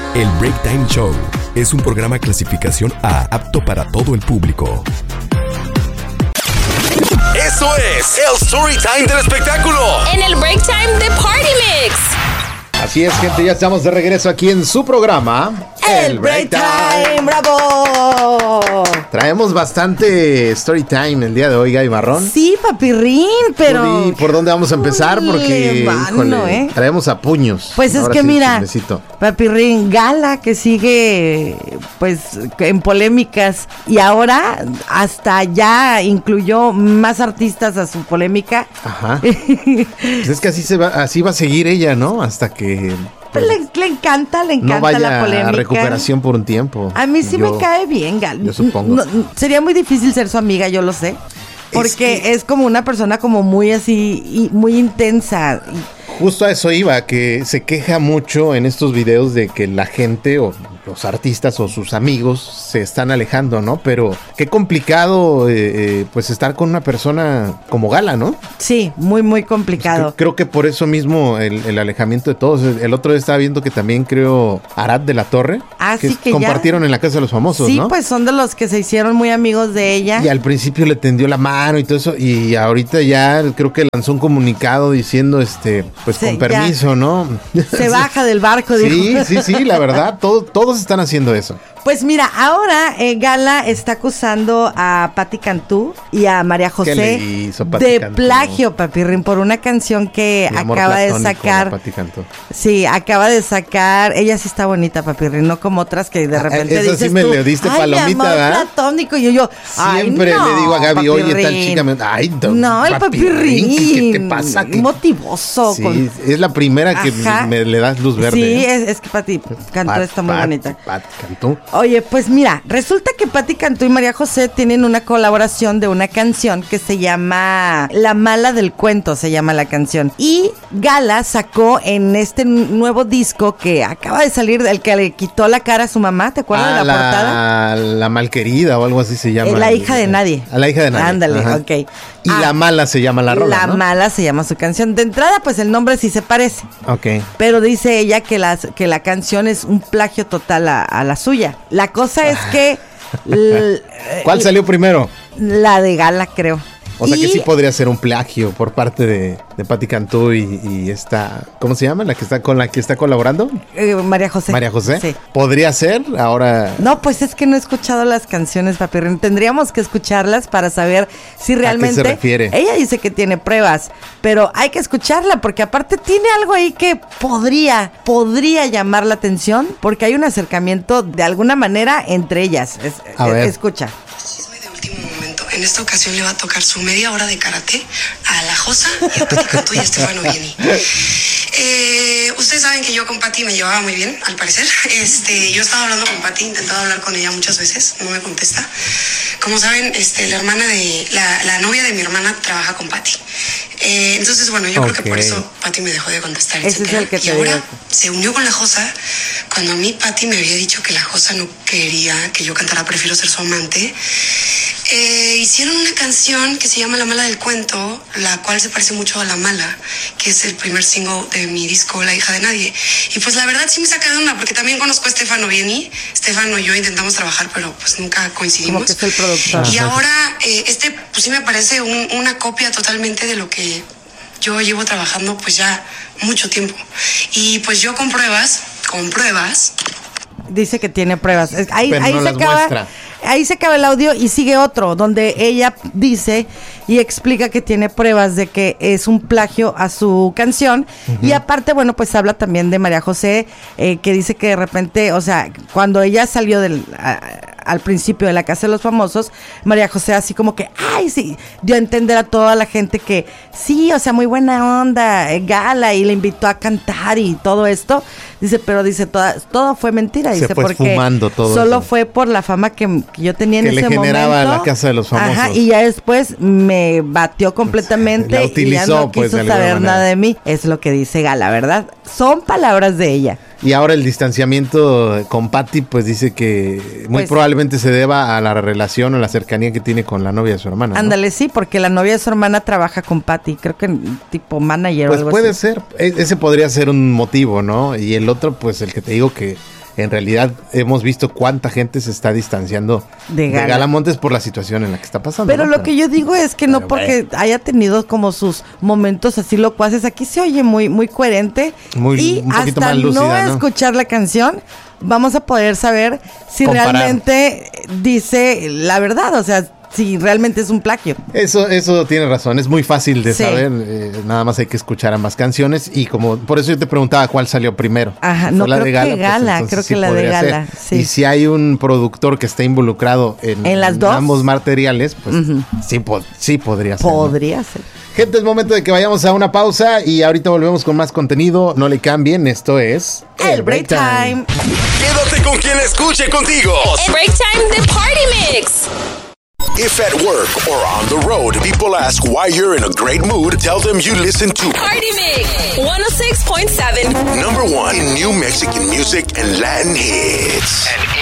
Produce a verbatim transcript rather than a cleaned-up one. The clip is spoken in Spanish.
El Break Time Show es un programa clasificación A apto para todo el público. Eso es el Story Time del espectáculo. En el Break Time de Party Mix. Así es, gente, ya estamos de regreso aquí en su programa, El Break Time, ¡bravo! Traemos bastante story time el día de hoy, Gaby Marrón. Sí, papirrín, pero... ¿Y por dónde vamos a empezar? Porque, mano, híjole, ¿eh? traemos a puños. Pues es Ahora que sí, mira, chismecito. papirrín, Gala que sigue pues en polémicas y ahora hasta ya incluyó más artistas a su polémica. Ajá. Pues es que así se va, así va a seguir ella, ¿no? Hasta que... Pues le, le encanta, le encanta no vaya la polémica. a recuperación por un tiempo. A mí sí yo, me cae bien, Gal. Yo supongo. No, sería muy difícil ser su amiga, yo lo sé. Porque es, que, es como una persona como muy así, y muy intensa. Justo a eso iba, que se queja mucho en estos videos de que la gente o los artistas o sus amigos se están alejando, ¿no? Pero qué complicado eh, eh, pues estar con una persona como Gala, ¿no? Sí, muy, muy complicado. Pues creo, creo que por eso mismo el, el alejamiento de todos. El otro día estaba viendo que también creo Arad de la Torre, ah, que, sí, que compartieron ya... en la Casa de los Famosos, sí, ¿no? Sí, pues son de los que se hicieron muy amigos de ella. Y al principio le tendió la mano y todo eso, y ahorita ya creo que lanzó un comunicado diciendo, este, pues sí, con permiso, ya. ¿no? Se baja del barco, sí, dijo. Sí, sí, sí, la verdad, todo, todos están haciendo eso. Pues mira, ahora eh, Gala está acusando a Patti Cantú y a María José ¿Qué le hizo Patti de Cantú? Plagio, papirrín, por una canción que acaba de sacar. Patti Cantú. Sí, acaba de sacar. Ella sí está bonita, papirrín, no como otras que de repente ah, eso dices sí me tú, le diste ay, palomita, ¿verdad? Platónico, y yo, yo siempre ay, no, le digo a Gaby, papirrín. oye, tal chica, me... ay, don, no, el papirrín, papirrín, ¿qué te pasa? ¿Qué? Motivoso. Sí, con... es la primera que me, me le das luz verde. Sí, ¿eh? es, es que Patti Cantú Pat, está muy Pat, bonita. Patti Cantú. Oye, pues mira, resulta que Patti Cantú y María José tienen una colaboración de una canción que se llama La Mala del Cuento, se llama la canción. Y Gala sacó en este nuevo disco que acaba de salir, el que le quitó la cara a su mamá, ¿te acuerdas ah, de la, la portada? La Malquerida o algo así se llama. Eh, la hija de nadie. A la hija de nadie. Ándale, ajá. ok. Y ah, La Mala se llama la rola, La ¿no? Mala se llama su canción. De entrada, pues el nombre sí se parece. Ok. Pero dice ella que, las, que la canción es un plagio total a, a la suya. La cosa es que... L- ¿Cuál salió primero? La de Gala, creo. O sea y... que sí podría ser un plagio por parte de, de Patti Cantú y, y esta, ¿cómo se llama? La que está con la que está colaborando. Eh, María José. María José. Sí. Podría ser. Ahora. No, pues es que no he escuchado las canciones, papirrín. Tendríamos que escucharlas para saber si realmente. ¿A qué se refiere? Ella dice que tiene pruebas, pero hay que escucharla porque aparte tiene algo ahí que podría, podría llamar la atención porque hay un acercamiento de alguna manera entre ellas. Es, a es, ver. Escucha. En esta ocasión le va a tocar su media hora de karate a la Josa y a Patti Cantú y a Stefano Vieni. Eh, ustedes saben que yo con Patti me llevaba muy bien, al parecer. Este, yo estaba hablando con Patti, he intentado hablar con ella muchas veces, no me contesta. Como saben, este, la hermana de la, la novia de mi hermana trabaja con Patti. Eh, entonces, bueno, yo okay. creo que por eso Patti me dejó de contestar. Ese es el que te y ahora digo. Se unió con la Josa cuando a mí Patti me había dicho que la Josa no quería que yo cantara Prefiero ser su amante. Eh, hicieron una canción que se llama La Mala del Cuento, la cual se parece mucho a La Mala, que es el primer single de mi disco La Hija de Nadie. Y pues la verdad sí me saca de onda, porque también conozco a Stefano Vieni. Stefano y yo intentamos trabajar, pero pues nunca coincidimos. Como que es el productor. Y ahora eh, este pues sí me parece un, una copia totalmente de lo que yo llevo trabajando pues ya mucho tiempo. Y pues yo con pruebas, con pruebas... Dice que tiene pruebas. Ahí, pero ahí no se las acaba... muestra. Ahí se acaba el audio y sigue otro, donde ella dice y explica que tiene pruebas de que es un plagio a su canción. Uh-huh. Y aparte, bueno, pues habla también de María José, eh, que dice que de repente, o sea, cuando ella salió del... A, al principio de la Casa de los Famosos, María José así como que, ay, sí, dio a entender a toda la gente que sí, o sea, muy buena onda, eh, Gala, y le invitó a cantar y todo esto. Dice, pero dice, toda, todo fue mentira. Se dice, fue porque fumando todo solo eso. Fue por la fama que, que yo tenía en que ese le generaba momento. la Casa de los Famosos. Ajá, y ya después me batió completamente la utilizó, y ya no pues, quiso saber nada de mí. Es lo que dice Gala, ¿verdad? Son palabras de ella. Y ahora el distanciamiento con Patti, pues dice que muy pues, probablemente se deba a la relación o la cercanía que tiene con la novia de su hermana, ¿no? Ándale, sí, porque la novia de su hermana trabaja con Patti, creo que tipo manager pues o algo puede así. ser, e- ese podría ser un motivo, ¿no? Y el otro, pues el que te digo que en realidad hemos visto cuánta gente se está distanciando De de, Gala. Gala Montes por la situación en la que está pasando. Pero ¿no? lo que yo digo es que no Pero porque haya tenido como sus momentos así locuaces, aquí se oye muy, muy coherente. Muy- y un poquito hasta más lúcida, no, ¿no? escuchar la canción, vamos a poder saber si Comparar. realmente dice la verdad, o sea, si realmente es un plagio. Eso, eso tiene razón, es muy fácil de Sí. saber, eh, nada más hay que escuchar ambas canciones y como por eso yo te preguntaba cuál salió primero. Ajá, Fue no, la creo de que Gala, pues, Gala, entonces creo sí que la de podría ser. Gala, sí. Y si hay un productor que está involucrado en, ¿En las en dos? ambos materiales, pues sí, po- sí podría ser. ¿no? Podría ser. Gente, es momento de que vayamos a una pausa y ahorita volvemos con más contenido. No le cambien, esto es El Break Time. Quédate con quien escuche contigo. El Break Time de Party Mix. If at work or on the road, people ask why you're in a great mood, tell them you listen to Party Mix one oh six point seven. number one in new Mexican music and Latin hits. And